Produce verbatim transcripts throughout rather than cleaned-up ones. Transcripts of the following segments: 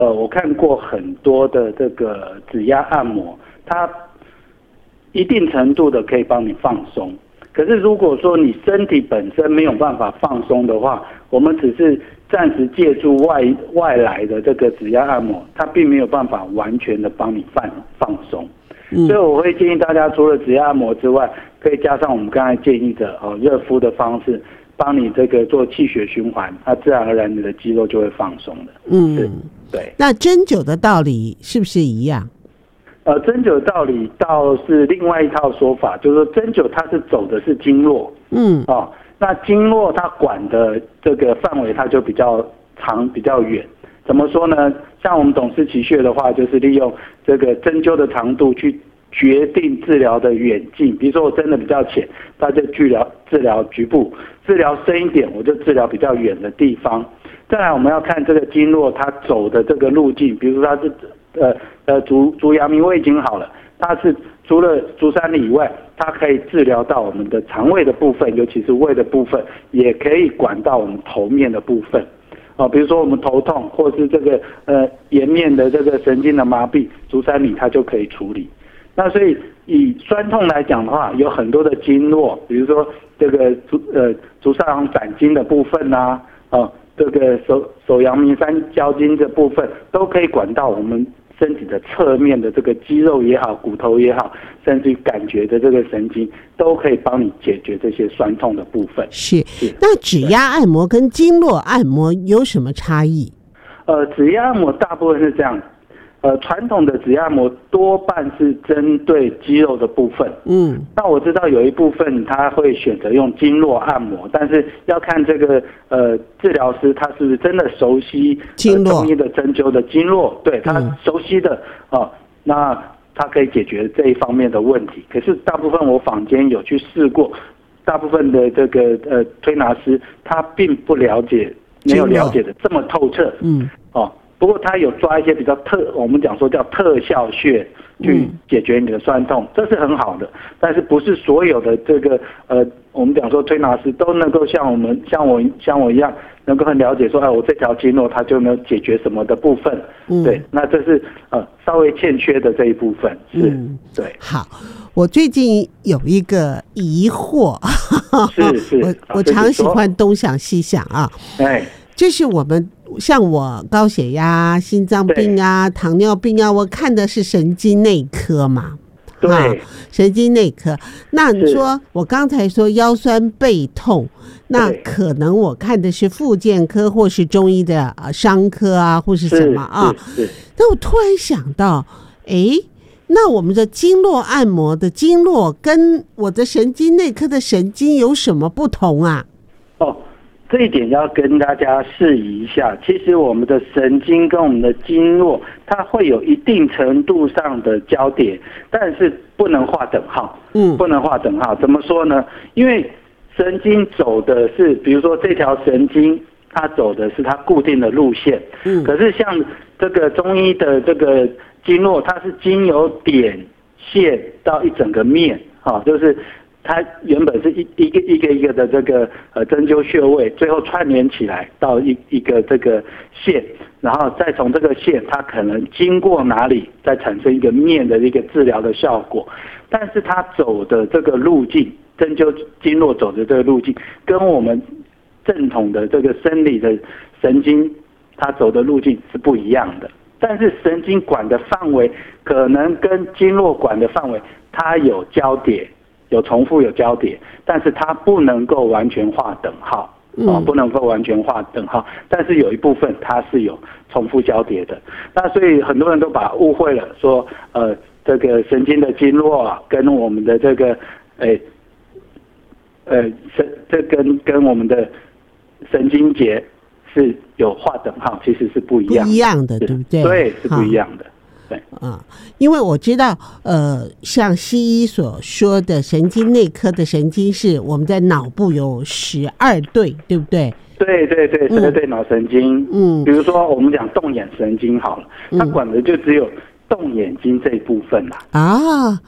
呃，我看过很多的这个指压按摩，它一定程度的可以帮你放松。可是如果说你身体本身没有办法放松的话，我们只是暂时借助外外来的这个指压按摩，它并没有办法完全的帮你放放松。嗯、所以我会建议大家，除了指压按摩之外，可以加上我们刚才建议的哦热敷的方式，帮你这个做气血循环，它自然而然你的肌肉就会放松的。嗯，对。 那针灸的道理是不是一样？ 呃，针灸道理倒是另外一套说法，就是说针灸它是走的是经络，嗯，哦，那经络它管的这个范围它就比较长比较远。怎么说呢？像我们懂司奇穴的话，就是利用这个针灸的长度去决定治疗的远近。比如说我针的比较浅，它就治疗治疗局部；治疗深一点，我就治疗比较远的地方。再来，我们要看这个经络它走的这个路径，比如说它是。呃呃，足足阳明胃经好了，它是除了足三里以外，它可以治疗到我们的肠胃的部分，尤其是胃的部分，也可以管到我们头面的部分。哦，比如说我们头痛，或是这个呃颜面的这个神经的麻痹，足三里它就可以处理。那所以以酸痛来讲的话，有很多的经络，比如说这个足呃足上行胆经的部分呐、啊，哦。这个手手阳明三焦经这部分都可以管到我们身体的侧面的这个肌肉也好，骨头也好，甚至感觉的这个神经，都可以帮你解决这些酸痛的部分。 是，是那指压按摩跟经络按摩有什么差异？ 呃，指压按摩大部分是这样。呃，传统的指压按摩多半是针对肌肉的部分，嗯，那我知道有一部分他会选择用经络按摩，但是要看这个呃治疗师他是不是真的熟悉经络、 呃、中医的针灸的经络，对他熟悉的哦、呃，那他可以解决这一方面的问题。可是大部分我坊间有去试过，大部分的这个呃推拿师他并不了解，没有了解的这么透彻，嗯，哦。不过他有抓一些比较特，我们讲说叫特效穴去解决你的酸痛，嗯、这是很好的。但是不是所有的这个呃，我们讲说推拿师都能够像我们像我像我一样，能够很了解说，哎，我这条经络它就能解决什么的部分。嗯、对，那这是呃稍微欠缺的这一部分。是，嗯、对。 好，我最近有一个疑惑， 是是， 我我常喜欢东想西想啊。 哎。 就是我们像我高血压、心脏病啊、糖尿病啊，我看的是神经内科嘛， 对， 神经内科。那你说我刚才说腰酸背痛，那可能我看的是复健科或是中医的伤科啊，或是什么啊？但我突然想到，哎，那我们的经络按摩的经络跟我的神经内科的神经有什么不同啊？ 哦。这一点要跟大家释疑一下，其实我们的神经跟我们的经络，它会有一定程度上的交叠，但是不能画等号。嗯，不能画等号。怎么说呢？因为神经走的是，比如说这条神经，它走的是它固定的路线。嗯，可是像这个中医的这个经络，它是经由点线到一整个面，哈，就是。它原本是一一个一个一个的这个呃针灸穴位，最后串联起来到一一个这个线，然后再从这个线，它可能经过哪里，再产生一个面的一个治疗的效果。但是它走的这个路径，针灸经络走的这个路径，跟我们正统的这个生理的神经，它走的路径是不一样的。但是神经管的范围可能跟经络管的范围，它有交叠。有重复有交叠，但是它不能够完全画等号，哦，不能够完全画等号，但是有一部分它是有重复交叠的。那所以很多人都把误会了，说呃这个神经的经络啊，跟我们的这个诶呃神这跟跟我们的神经节是有画等号，其实是不一样的， 不一样的，对不对？ 对，是不一样的。 啊、嗯，因为我知道，呃，像西医所说的神经内科的神经是我们在脑部有十二对，对不对？ 对对对，十二对脑神经。嗯，比如说我们讲动眼神经好了，它管的就只有动眼睛这一部分啦。 啊，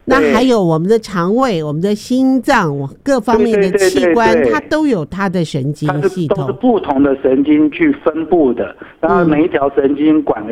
那还有我们的肠胃、我们的心脏各方面的器官，它都有它的神经系统， 它是都是不同的神经去分布的，然后每一条神经管